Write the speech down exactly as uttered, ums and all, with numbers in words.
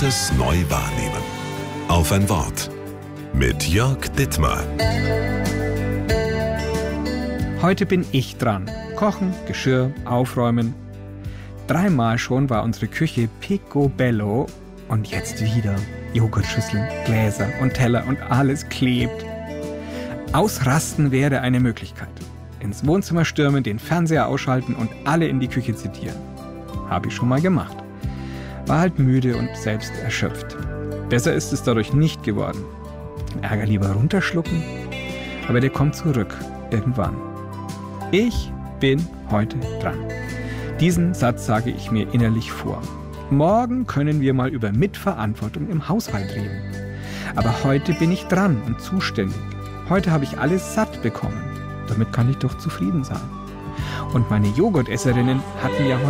Gutes neu wahrnehmen. Auf ein Wort. Mit Jörg Dittmar. Heute bin ich dran. Kochen, Geschirr, aufräumen. Dreimal schon war unsere Küche picobello und jetzt wieder. Joghurtschüsseln, Gläser und Teller und alles klebt. Ausrasten wäre eine Möglichkeit. Ins Wohnzimmer stürmen, den Fernseher ausschalten und alle in die Küche zitieren. Habe ich schon mal gemacht. War halt müde und selbst erschöpft. Besser ist es dadurch nicht geworden. Den Ärger lieber runterschlucken, aber der kommt zurück, irgendwann. Ich bin heute dran. Diesen Satz sage ich mir innerlich vor. Morgen können wir mal über Mitverantwortung im Haushalt reden. Aber heute bin ich dran und zuständig. Heute habe ich alles satt bekommen. Damit kann ich doch zufrieden sein. Und meine Joghurtesserinnen hatten ja heute